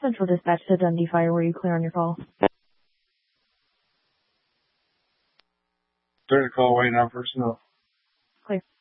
Central Dispatch to Dundee Fire. Were you clear on your call? Clear the call, waiting on personnel. Clear.